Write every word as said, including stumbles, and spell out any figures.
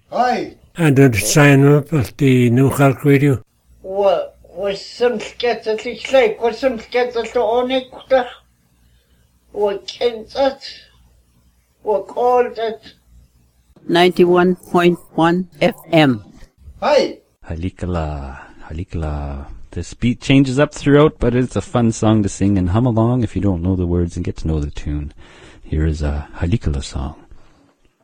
Hi. And then sign up at the New Cork Radio. What was some sketches like? Was some sketches on it? What can that? What called it? ninety-one point one F M. Hi. Halikala, Halikala. This beat changes up throughout, but it's a fun song to sing and hum along if you don't know the words and get to know the tune. Here is a Halikala song.